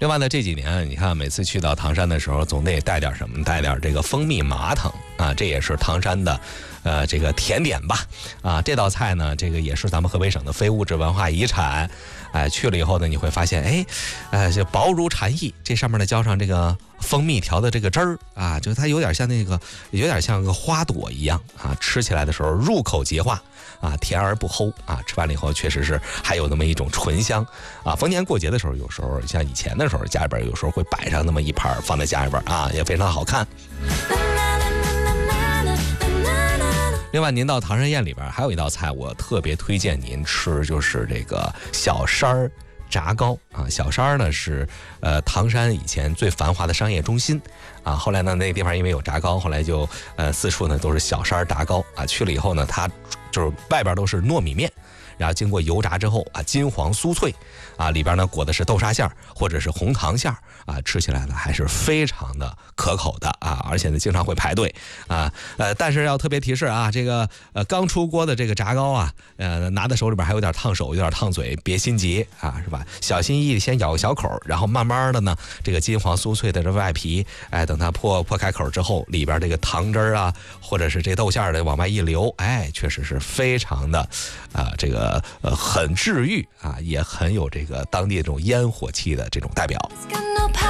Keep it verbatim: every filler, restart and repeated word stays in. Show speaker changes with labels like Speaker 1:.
Speaker 1: 另外呢，这几年你看，每次去到唐山的时候，总得带点什么，带点这个蜂蜜麻糖啊，这也是唐山的，呃，这个甜点吧。啊，这道菜呢，这个也是咱们河北省的非物质文化遗产。哎，去了以后呢，你会发现，哎，呃，就薄如蝉翼，这上面呢浇上这个蜂蜜调的这个汁儿啊，就它有点像那个，有点像个花朵一样啊，吃起来的时候入口即化啊，甜而不齁啊，吃完了以后确实是还有那么一种醇香啊。逢年过节的时候，有时候像以前的时候，家里边有时候会摆上那么一盘放在家里边啊，也非常好看。另外，您到唐山宴里边还有一道菜，我特别推荐您吃，就是这个小山儿炸糕啊。小山儿呢是呃唐山以前最繁华的商业中心啊，后来呢那个地方因为有炸糕，后来就呃四处呢都是小山儿炸糕啊。去了以后呢，它就是外边都是糯米面，然后经过油炸之后啊，金黄酥脆啊，里边呢裹的是豆沙馅儿或者是红糖馅儿啊，吃起来呢还是非常的可口的啊，而且呢经常会排队啊，呃，但是要特别提示啊，这个呃刚出锅的这个炸糕啊，呃拿在手里边还有点烫手，有点烫嘴，别心急啊，是吧？小心翼翼先咬个小口，然后慢慢的呢，这个金黄酥脆的这外皮，哎，等它破破开口之后，里边这个糖汁儿啊，或者是这豆馅儿的往外一流，哎，确实是非常的啊，这个呃很治愈啊，也很有这个当地这种烟火气的这种代表。